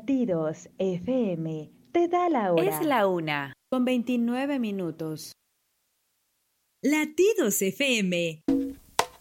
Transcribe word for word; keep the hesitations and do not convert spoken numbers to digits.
Latidos F M te da la hora. Es la una, con veintinueve minutos. Latidos F M